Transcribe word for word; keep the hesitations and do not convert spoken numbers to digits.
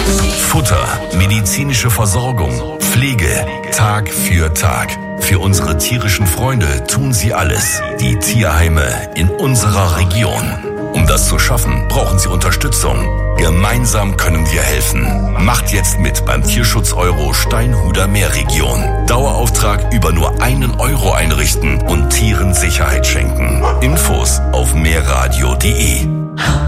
Futter, medizinische Versorgung, Pflege, Tag für Tag. Für unsere tierischen Freunde tun sie alles. Die Tierheime in unserer Region. Um das zu schaffen, brauchen sie Unterstützung. Gemeinsam können wir helfen. Macht jetzt mit beim Tierschutz Euro Steinhuder Meerregion. Dauerauftrag über nur einen Euro einrichten und Tieren Sicherheit schenken. Infos auf meerradio punkt de.